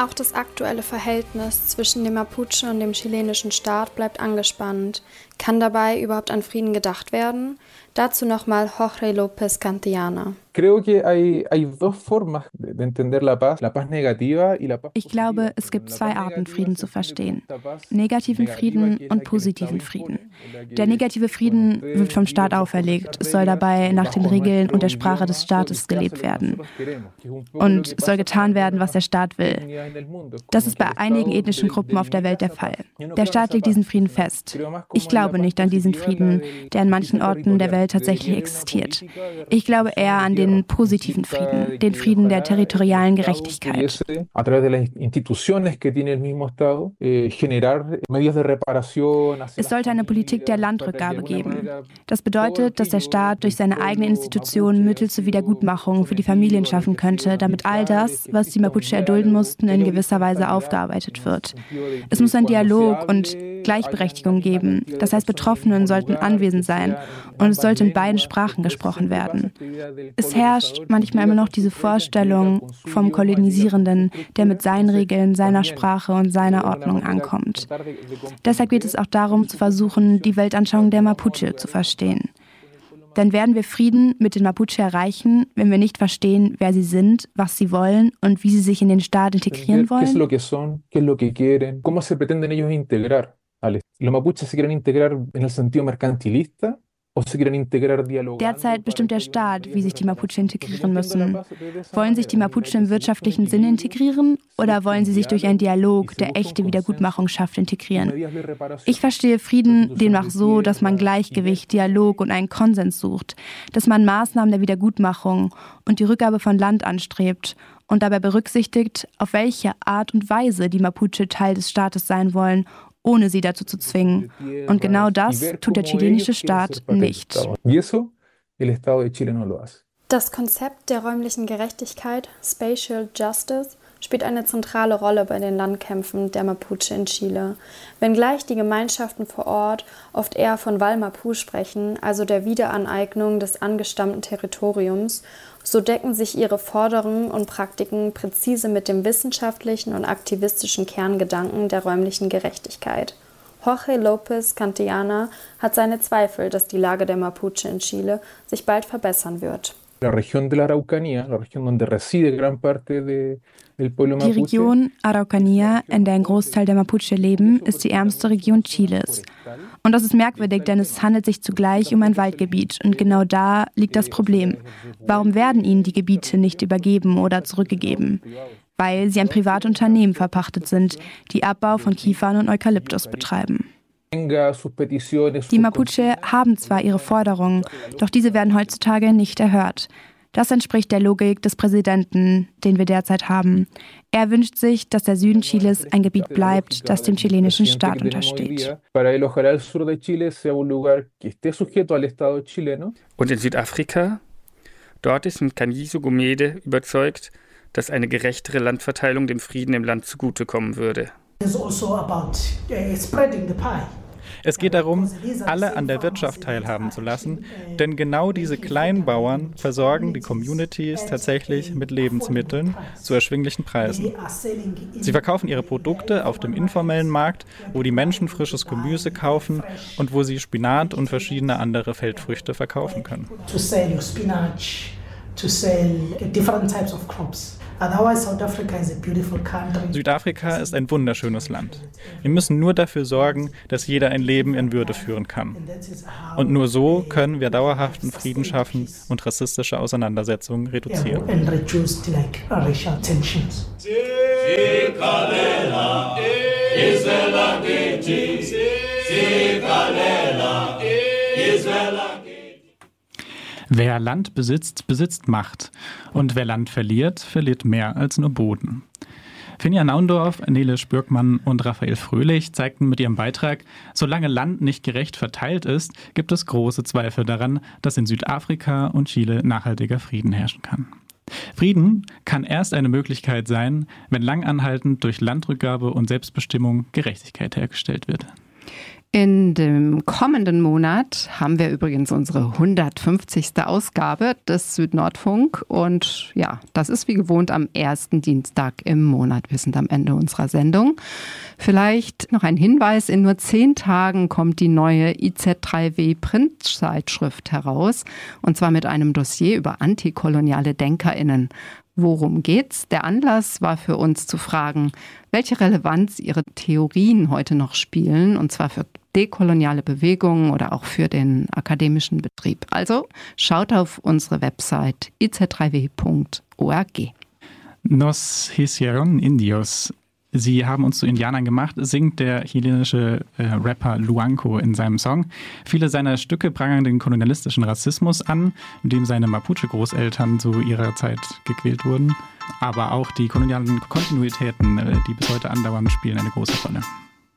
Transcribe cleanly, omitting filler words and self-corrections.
Auch das aktuelle Verhältnis zwischen dem Mapuche und dem chilenischen Staat bleibt angespannt. Kann dabei überhaupt an Frieden gedacht werden? Dazu nochmal Jorge López Cantillana. Ich glaube, es gibt zwei Arten, Frieden zu verstehen. Negativen Frieden und positiven Frieden. Der negative Frieden wird vom Staat auferlegt. Es soll dabei nach den Regeln und der Sprache des Staates gelebt werden. Und es soll getan werden, was der Staat will. Das ist bei einigen ethnischen Gruppen auf der Welt der Fall. Der Staat legt diesen Frieden fest. Ich glaube nicht an diesen Frieden, der an manchen Orten der Welt tatsächlich existiert. Ich glaube eher an den positiven Frieden, den Frieden der territorialen Gerechtigkeit. Es sollte eine Politik der Landrückgabe geben. Das bedeutet, dass der Staat durch seine eigenen Institutionen Mittel zur Wiedergutmachung für die Familien schaffen könnte, damit all das, was die Mapuche erdulden mussten, in gewisser Weise aufgearbeitet wird. Es muss einen Dialog und Gleichberechtigung geben. Das heißt, Betroffenen sollten anwesend sein und es sollte in beiden Sprachen gesprochen werden. Es herrscht manchmal immer noch diese Vorstellung vom Kolonisierenden, der mit seinen Regeln, seiner Sprache und seiner Ordnung ankommt. Deshalb geht es auch darum, zu versuchen, die Weltanschauung der Mapuche zu verstehen. Dann werden wir Frieden mit den Mapuche erreichen, wenn wir nicht verstehen, wer sie sind, was sie wollen und wie sie sich in den Staat integrieren wollen. Derzeit bestimmt der Staat, wie sich die Mapuche integrieren müssen. Wollen sich die Mapuche im wirtschaftlichen Sinne integrieren oder wollen sie sich durch einen Dialog, der echte Wiedergutmachung schafft, integrieren? Ich verstehe Frieden demnach so, dass man Gleichgewicht, Dialog und einen Konsens sucht, dass man Maßnahmen der Wiedergutmachung und die Rückgabe von Land anstrebt und dabei berücksichtigt, auf welche Art und Weise die Mapuche Teil des Staates sein wollen, ohne sie dazu zu zwingen. Und genau das tut der chilenische Staat nicht. Das Konzept der räumlichen Gerechtigkeit, Spatial Justice, spielt eine zentrale Rolle bei den Landkämpfen der Mapuche in Chile. Wenngleich die Gemeinschaften vor Ort oft eher von Wallmapu sprechen, also der Wiederaneignung des angestammten Territoriums, so decken sich ihre Forderungen und Praktiken präzise mit dem wissenschaftlichen und aktivistischen Kerngedanken der räumlichen Gerechtigkeit. Jorge López Cantillana hat seine Zweifel, dass die Lage der Mapuche in Chile sich bald verbessern wird. Die Region Araucanía, in der ein Großteil der Mapuche leben, ist die ärmste Region Chiles. Und das ist merkwürdig, denn es handelt sich zugleich um ein Waldgebiet. Und genau da liegt das Problem. Warum werden ihnen die Gebiete nicht übergeben oder zurückgegeben? Weil sie an private Unternehmen verpachtet sind, die Abbau von Kiefern und Eukalyptus betreiben. Die Mapuche haben zwar ihre Forderungen, doch diese werden heutzutage nicht erhört. Das entspricht der Logik des Präsidenten, den wir derzeit haben. Er wünscht sich, dass der Süden Chiles ein Gebiet bleibt, das dem chilenischen Staat untersteht. Und in Südafrika? Dort ist Mkhanyiso Gumede überzeugt, dass eine gerechtere Landverteilung dem Frieden im Land zugutekommen würde. Es geht darum, alle an der Wirtschaft teilhaben zu lassen, denn genau diese kleinen Bauern versorgen die Communities tatsächlich mit Lebensmitteln zu erschwinglichen Preisen. Sie verkaufen ihre Produkte auf dem informellen Markt, wo die Menschen frisches Gemüse kaufen und wo sie Spinat und verschiedene andere Feldfrüchte verkaufen können. Südafrika ist ein wunderschönes Land. Wir müssen nur dafür sorgen, dass jeder ein Leben in Würde führen kann. Und nur so können wir dauerhaften Frieden schaffen und rassistische Auseinandersetzungen reduzieren. Wer Land besitzt, besitzt Macht. Und wer Land verliert, verliert mehr als nur Boden. Finja Naundorf, Nele Spürkmann und Raphael Fröhlich zeigten mit ihrem Beitrag, solange Land nicht gerecht verteilt ist, gibt es große Zweifel daran, dass in Südafrika und Chile nachhaltiger Frieden herrschen kann. Frieden kann erst eine Möglichkeit sein, wenn langanhaltend durch Landrückgabe und Selbstbestimmung Gerechtigkeit hergestellt wird. In dem kommenden Monat haben wir übrigens unsere 150. Ausgabe des Süd-Nordfunk. Und ja, das ist wie gewohnt am ersten Dienstag im Monat. Wir sind am Ende unserer Sendung. Vielleicht noch ein Hinweis, in nur 10 Tagen kommt die neue IZ3W Printzeitschrift heraus. Und zwar mit einem Dossier über antikoloniale DenkerInnen. Worum geht's? Der Anlass war für uns zu fragen, welche Relevanz ihre Theorien heute noch spielen, und zwar für dekoloniale Bewegungen oder auch für den akademischen Betrieb. Also schaut auf unsere Website iz3w.org. Nos hicieron indios. Sie haben uns zu Indianern gemacht, singt der chilenische Rapper Luanco in seinem Song. Viele seiner Stücke prangern den kolonialistischen Rassismus an, in dem seine Mapuche-Großeltern zu ihrer Zeit gequält wurden. Aber auch die kolonialen Kontinuitäten, die bis heute andauern, spielen eine große Rolle.